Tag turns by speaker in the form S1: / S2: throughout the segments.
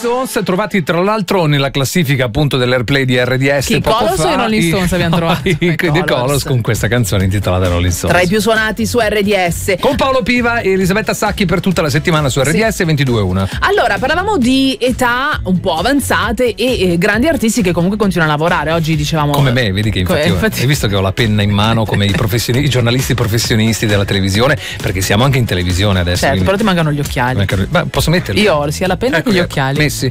S1: Stones, trovati tra l'altro nella classifica appunto dell'airplay di RDS.
S2: Che Colors o i Rolling Stones abbiamo trovato?
S1: I Colors con questa canzone intitolata Rolling Stones.
S2: Tra i più suonati su RDS.
S1: Con Paolo Piva e Elisabetta Sacchi per tutta la settimana su RDS 22.1.
S2: Allora, parlavamo di età un po' avanzate e grandi artisti che comunque continuano a lavorare. Oggi dicevamo
S1: come me, vedi che infatti hai visto che ho la penna in mano come i giornalisti professionisti della televisione, perché siamo anche in televisione adesso.
S2: Certo, però ti mancano gli occhiali.
S1: Beh, posso metterli?
S2: Io ho sia la penna che gli occhiali.
S1: Messi.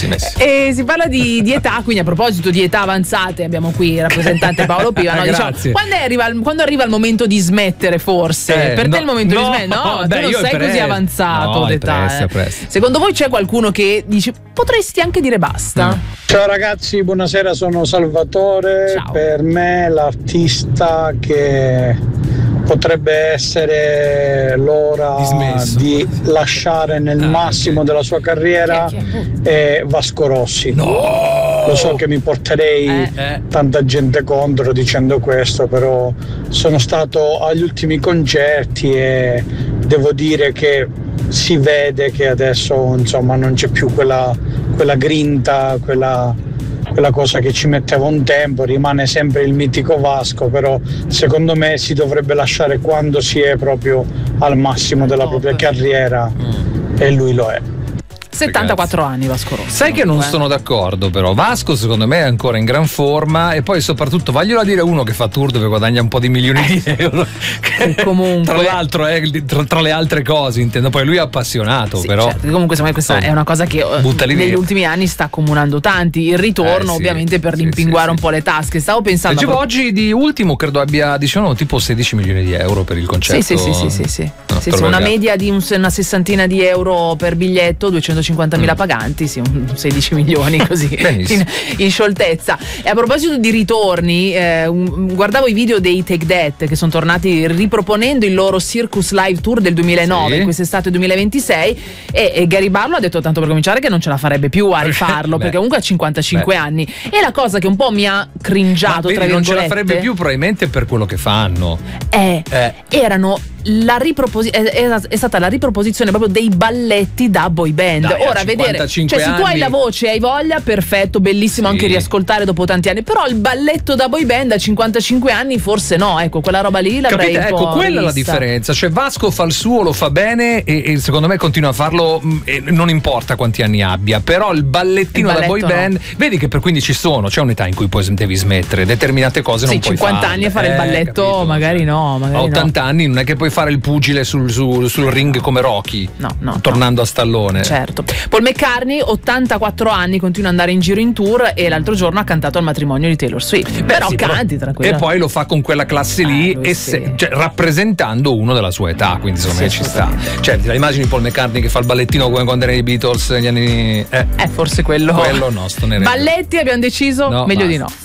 S2: E si parla di età, quindi a proposito di età avanzate abbiamo qui il rappresentante Paolo Piva. No? Diciamo, quando arriva il momento di smettere, forse per te è il momento di smettere? No, tu non sei così avanzato d'età.
S1: Presto.
S2: Secondo voi c'è qualcuno che dice potresti anche dire basta?
S3: Ciao ragazzi, buonasera, sono Salvatore.
S2: Ciao.
S3: Per me l'artista che potrebbe essere l'ora di lasciare nel massimo della sua carriera è Vasco Rossi. Lo so che mi porterei tanta gente contro dicendo questo, però sono stato agli ultimi concerti e devo dire che si vede che adesso insomma non c'è più quella grinta, quella cosa che ci metteva un tempo, rimane sempre il mitico Vasco, però secondo me si dovrebbe lasciare quando si è proprio al massimo della propria carriera e lui lo è.
S2: 74 anni Vasco Rossi.
S1: Sai che non sono d'accordo, però Vasco secondo me è ancora in gran forma, e poi soprattutto vaglielo a dire uno che fa tour dove guadagna un po' di milioni di euro, che
S2: comunque
S1: tra l'altro tra le altre cose intendo, poi lui è appassionato,
S2: sì,
S1: però
S2: certo. Comunque secondo me questa è una cosa che negli ultimi anni sta accomunando tanti, il ritorno ovviamente per rimpinguare un po' le tasche. Stavo pensando
S1: leggevo oggi di ultimo credo abbia dicevano tipo 16 milioni di euro per il concerto.
S2: Sì, una media di una sessantina di euro per biglietto, 250.000 paganti, sì, 16 milioni così in scioltezza. E a proposito di ritorni, guardavo i video dei Take That che sono tornati riproponendo il loro Circus Live Tour del 2009, quest'estate 2026, e Gary Barlow ha detto, tanto per cominciare, che non ce la farebbe più a rifarlo perché comunque ha 55 anni. E la cosa che un po' mi ha cringiato, tra virgolette,
S1: non ce la farebbe più probabilmente per quello che fanno.
S2: Erano è stata la riproposizione proprio dei balletti da boy band. Ora vedere, cioè se tu hai la voce e hai voglia, perfetto, bellissimo anche riascoltare dopo tanti anni, però il balletto da boy band a 55 anni forse no, ecco, quella roba lì l'avrei un po'
S1: quella è la
S2: vista.
S1: differenza, cioè Vasco fa il suo, lo fa bene e secondo me continua a farlo, non importa quanti anni abbia, però il ballettino da boy band, vedi che per 15 c'è un'età in cui poi devi smettere determinate cose, non puoi
S2: 50 anni a fare il balletto,
S1: capito?
S2: magari no,
S1: a 80 anni non è che puoi fare il pugile sul ring come Rocky, tornando a Stallone.
S2: Certo. Paul McCartney, 84 anni, continua ad andare in giro in tour e l'altro giorno ha cantato al matrimonio di Taylor Swift. Però canti tranquillo.
S1: E poi lo fa con quella classe lì cioè, rappresentando uno della sua età, quindi secondo me ci sta. Cioè, ti immagini Paul McCartney che fa il ballettino come quando era i Beatles negli anni
S2: forse quello
S1: no, sto
S2: balletti abbiamo deciso, meglio di no.